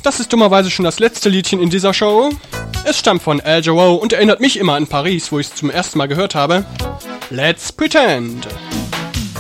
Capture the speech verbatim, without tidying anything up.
das ist dummerweise schon das letzte Liedchen in dieser Show. Es stammt von Al Jarreau und erinnert mich immer an Paris, wo ich es zum ersten Mal gehört habe. Let's Pretend.